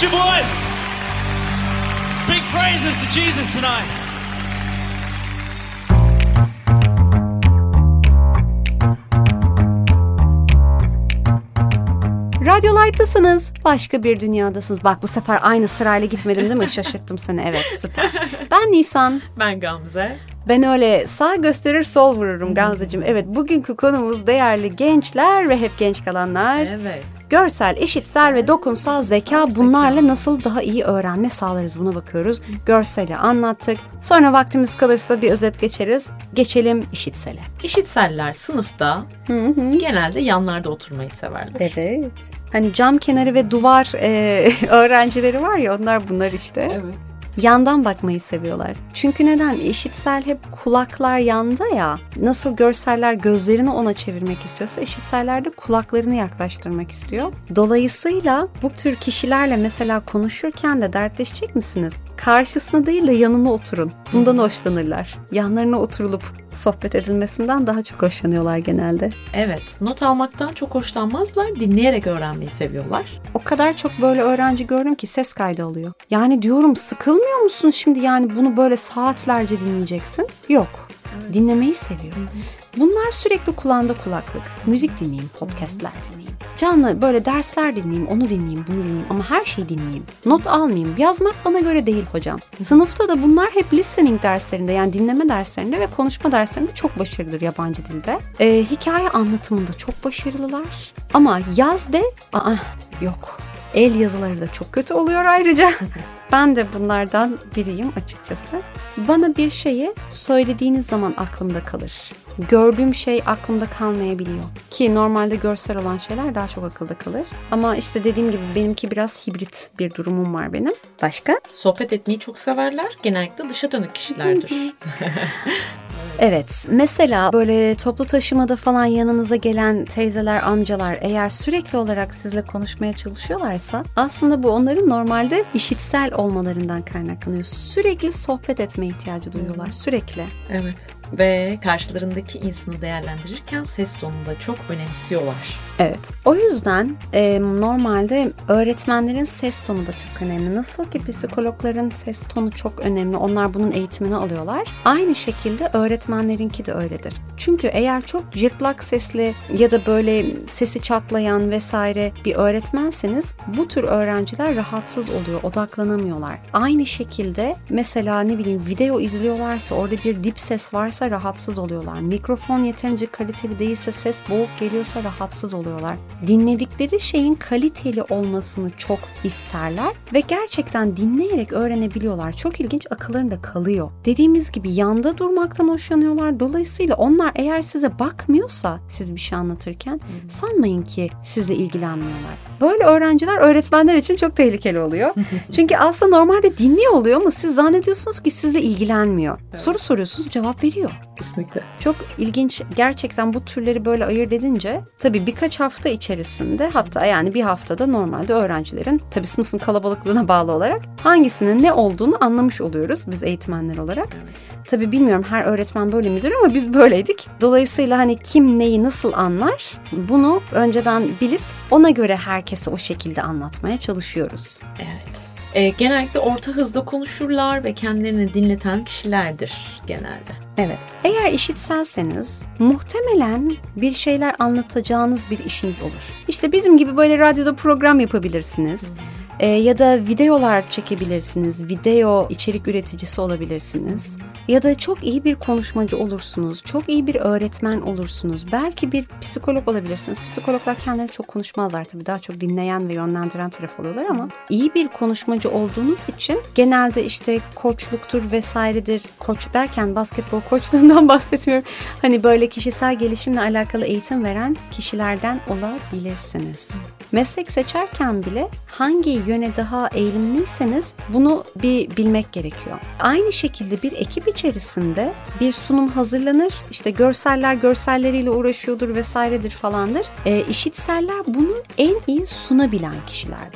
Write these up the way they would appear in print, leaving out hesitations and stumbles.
your voice. Speak praises to Jesus tonight. Radyo Light'tasınız. Başka bir dünyadasınız. Bak bu sefer aynı sırayla gitmedim değil mi? Şaşırttım seni. Evet, süper. Ben Nisan. Ben Gamze. Ben öyle sağ gösterir sol vururum Gamzeciğim. Evet, bugünkü konumuz değerli gençler ve hep genç kalanlar. Evet. Görsel, işitsel ve dokunsal zeka, bunlarla nasıl daha iyi öğrenme sağlarız, buna bakıyoruz. Görseli anlattık. Sonra vaktimiz kalırsa bir özet geçeriz. Geçelim işitsele. İşitseller sınıfta genelde yanlarda oturmayı severler. Evet. Hani cam kenarı ve duvar öğrencileri var ya, bunlar işte. Evet. Yandan bakmayı seviyorlar. Çünkü neden? İşitsel hep kulaklar yanda ya. Nasıl görseller gözlerini ona çevirmek istiyorsa, işitseller de kulaklarını yaklaştırmak istiyor. Dolayısıyla bu tür kişilerle mesela konuşurken de dertleşecek misiniz? Karşısına değil de yanına oturun. Bundan hoşlanırlar. Yanlarına oturulup sohbet edilmesinden daha çok hoşlanıyorlar genelde. Evet, not almaktan çok hoşlanmazlar, dinleyerek öğrenmeyi seviyorlar. O kadar çok böyle öğrenci gördüm ki ses kaydı alıyor. Yani diyorum, sıkılmıyor musun şimdi, yani bunu böyle saatlerce dinleyeceksin? Yok. Evet. Dinlemeyi seviyor. Bunlar sürekli kulağında kulaklık. Müzik dinleyeyim, podcastler dinleyeyim. Canlı böyle dersler dinleyeyim, onu dinleyeyim, bunu dinleyeyim ama her şeyi dinleyeyim. Not almayayım. Yazmak bana göre değil hocam. Sınıfta da bunlar hep listening derslerinde, yani dinleme derslerinde ve konuşma derslerinde çok başarılıdır yabancı dilde. Hikaye anlatımında çok başarılılar. Ama yaz de yok. El yazıları da çok kötü oluyor ayrıca. Ben de bunlardan biriyim açıkçası. Bana bir şeyi söylediğiniz zaman aklımda kalır. Gördüğüm şey aklımda kalmayabiliyor. Ki normalde görsel olan şeyler daha çok akılda kalır. Ama işte dediğim gibi benimki biraz hibrit bir durumum var benim. Başka? Sohbet etmeyi çok severler. Genellikle dışa dönük kişilerdir. Evet, mesela böyle toplu taşımada falan yanınıza gelen teyzeler, amcalar eğer sürekli olarak sizle konuşmaya çalışıyorlarsa aslında bu onların normalde işitsel olmalarından kaynaklanıyor. Sürekli sohbet etmeye ihtiyacı duyuyorlar, sürekli. Evet. Ve karşılarındaki insanı değerlendirirken ses tonunu da çok önemsiyorlar. Evet. O yüzden normalde öğretmenlerin ses tonu da çok önemli. Nasıl ki psikologların ses tonu çok önemli. Onlar bunun eğitimini alıyorlar. Aynı şekilde öğretmenlerinki de öyledir. Çünkü eğer çok cırtlak sesli ya da böyle sesi çatlayan vesaire bir öğretmenseniz bu tür öğrenciler rahatsız oluyor, odaklanamıyorlar. Aynı şekilde mesela video izliyorlarsa, orada bir dip ses varsa rahatsız oluyorlar. Mikrofon yeterince kaliteli değilse, ses boğuk geliyorsa rahatsız oluyorlar. Dinledikleri şeyin kaliteli olmasını çok isterler ve gerçekten dinleyerek öğrenebiliyorlar. Çok ilginç, akıllarında kalıyor. Dediğimiz gibi yanda durmaktan hoşlanıyorlar. Dolayısıyla onlar eğer size bakmıyorsa siz bir şey anlatırken sanmayın ki sizle ilgilenmiyorlar. Böyle öğrenciler öğretmenler için çok tehlikeli oluyor. Çünkü aslında normalde dinliyor oluyor ama siz zannediyorsunuz ki sizle ilgilenmiyor. Evet. Soru soruyorsunuz, cevap veriyor. Kesinlikle. Çok ilginç gerçekten bu türleri böyle ayırt edince tabii birkaç hafta içerisinde, hatta yani bir haftada normalde öğrencilerin tabii sınıfın kalabalıklığına bağlı olarak hangisinin ne olduğunu anlamış oluyoruz biz eğitmenler olarak. Evet. Tabii bilmiyorum her öğretmen böyle midir ama biz böyleydik. Dolayısıyla hani kim neyi nasıl anlar bunu önceden bilip ona göre herkese o şekilde anlatmaya çalışıyoruz. Evet. Genellikle orta hızda konuşurlar ve kendilerini dinleten kişilerdir genelde. Evet. Eğer işitselseniz muhtemelen bir şeyler anlatacağınız bir işiniz olur. İşte bizim gibi böyle radyoda program yapabilirsiniz. Ya da videolar çekebilirsiniz. Video içerik üreticisi olabilirsiniz. Ya da çok iyi bir konuşmacı olursunuz. Çok iyi bir öğretmen olursunuz. Belki bir psikolog olabilirsiniz. Psikologlar kendileri çok konuşmazlar tabii. Daha çok dinleyen ve yönlendiren taraf oluyorlar ama iyi bir konuşmacı olduğunuz için genelde işte koçluktur vesairedir. Koç derken basketbol koçluğundan bahsetmiyorum. Hani böyle kişisel gelişimle alakalı eğitim veren kişilerden olabilirsiniz. Meslek seçerken bile hangi yöne daha eğilimliyseniz bunu bir bilmek gerekiyor. Aynı şekilde bir ekip içerisinde bir sunum hazırlanır. İşte görseller görselleriyle uğraşıyordur vesairedir falandır. İşitseller bunu en iyi sunabilen kişilerdir.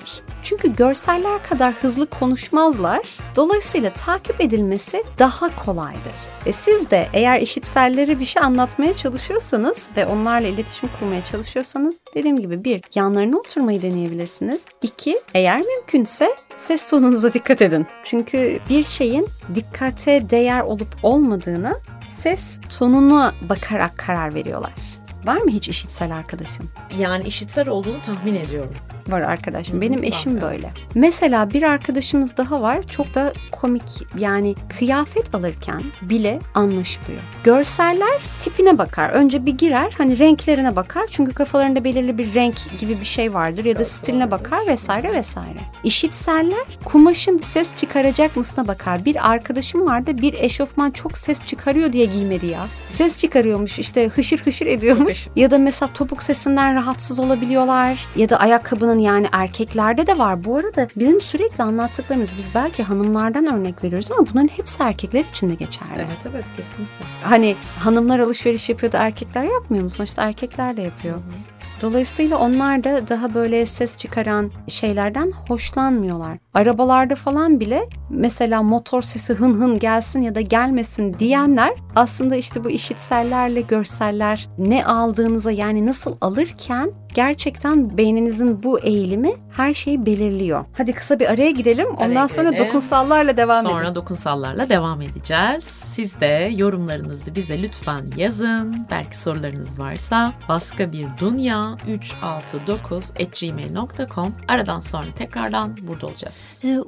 Çünkü görseller kadar hızlı konuşmazlar. Dolayısıyla takip edilmesi daha kolaydır. Siz de eğer işitsellere bir şey anlatmaya çalışıyorsanız ve onlarla iletişim kurmaya çalışıyorsanız dediğim gibi 1. Yanlarına oturmayı deneyebilirsiniz. 2. Eğer mümkünse ses tonunuza dikkat edin. Çünkü bir şeyin dikkate değer olup olmadığını ses tonuna bakarak karar veriyorlar. Var mı hiç işitsel arkadaşın? Yani işitsel olduğunu tahmin ediyorum. Var arkadaşım. Benim eşim böyle. Mesela bir arkadaşımız daha var. Çok da komik. Yani kıyafet alırken bile anlaşılıyor. Görseller tipine bakar. Önce bir girer. Hani renklerine bakar. Çünkü kafalarında belirli bir renk gibi bir şey vardır. Ya da stiline bakar vesaire vesaire. İşitseller kumaşın ses çıkaracak mısına bakar. Bir arkadaşım vardı. Bir eşofman çok ses çıkarıyor diye giymedi ya. Ses çıkarıyormuş. İşte hışır hışır ediyormuş. Ya da mesela topuk sesinden rahatsız olabiliyorlar. Ya da ayakkabının, yani erkeklerde de var. Bu arada bizim sürekli anlattıklarımız, biz belki hanımlardan örnek veriyoruz ama bunların hepsi erkekler için de geçerli. Evet kesinlikle. Hani hanımlar alışveriş yapıyor da erkekler yapmıyor mu? Sonuçta erkekler de yapıyor. Dolayısıyla onlar da daha böyle ses çıkaran şeylerden hoşlanmıyorlar. Arabalarda falan bile mesela motor sesi hın hın gelsin ya da gelmesin diyenler aslında işte bu işitsellerle görseller ne aldığınıza, yani nasıl alırken gerçekten beyninizin bu eğilimi her şeyi belirliyor. Hadi kısa bir araya gidelim. Ondan sonra dokunsallarla devam edelim. Sonra dokunsallarla devam edeceğiz. Siz de yorumlarınızı bize lütfen yazın. Belki sorularınız varsa baskabirdunya369@gmail.com. Aradan sonra tekrardan burada olacağız.